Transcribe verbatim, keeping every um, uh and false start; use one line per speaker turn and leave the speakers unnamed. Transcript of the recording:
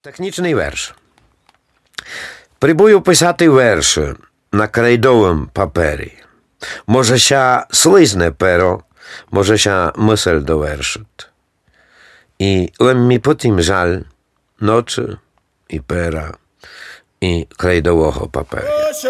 Технічний верш. Прибую писати верші на крейдовому папері. Може ся слизне перо, може ся мисль довершить. І лем mi потім жаль ночі і пера, і крейдового паперу.